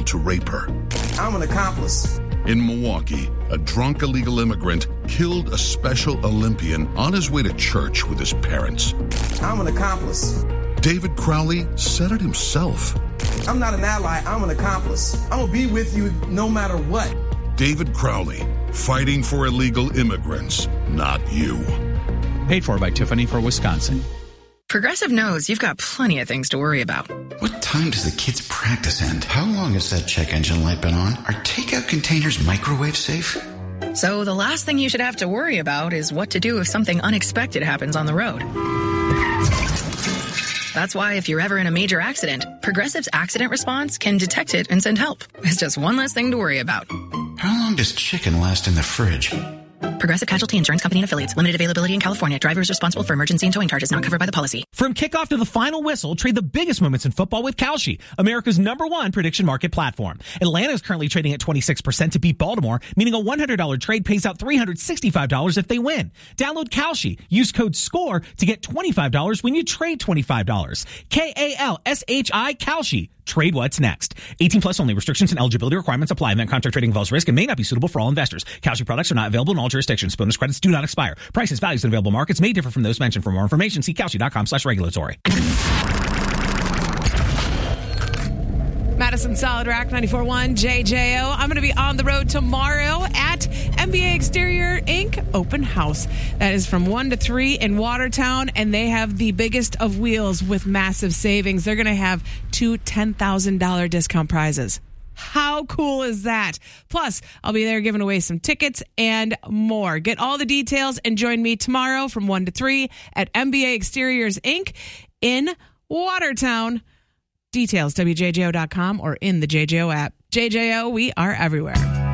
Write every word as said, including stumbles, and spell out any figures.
to rape her. I'm an accomplice. In Milwaukee, a drunk illegal immigrant killed a Special Olympian on his way to church with his parents. I'm an accomplice. David Crowley said it himself. I'm not an ally, I'm an accomplice. I'm gonna be with you no matter what. David Crowley, fighting for illegal immigrants, not you. Paid for by Tiffany for Wisconsin. Progressive knows you've got plenty of things to worry about. What time does the kids' practice end? How long has that check engine light been on? Are takeout containers microwave safe? So the last thing you should have to worry about is what to do if something unexpected happens on the road. That's why if you're ever in a major accident, Progressive's accident response can detect it and send help. It's just one less thing to worry about. How long does chicken last in the fridge? Progressive Casualty Insurance Company and Affiliates. Limited availability in California. Driver is responsible for emergency and towing charges not covered by the policy. From kickoff to the final whistle, trade the biggest moments in football with Kalshi, America's number one prediction market platform. Atlanta is currently trading at twenty-six percent to beat Baltimore, meaning a one hundred dollars trade pays out three hundred sixty-five dollars if they win. Download Kalshi. Use code SCORE to get twenty-five dollars when you trade twenty-five dollars. K A L S H I Kalshi. Trade what's next. eighteen plus only. Restrictions and eligibility requirements apply. Event contract trading involves risk and may not be suitable for all investors. Kalshi products are not available in all jurisdictions. Bonus credits do not expire. Prices, values, and available markets may differ from those mentioned. For more information, see Kalshi.com slash regulatory. Madison Solid Rock ninety-four point one J J O. I'm going to be on the road tomorrow at M B A Exterior Incorporated Open House. That is from one to three in Watertown, and they have the biggest of wheels with massive savings. They're going to have two ten thousand dollars discount prizes. How cool is that? Plus, I'll be there giving away some tickets and more. Get all the details and join me tomorrow from one to three at M B A Exteriors Incorporated in Watertown. Details, W J J O dot com or in the J J O app. J J O, we are everywhere.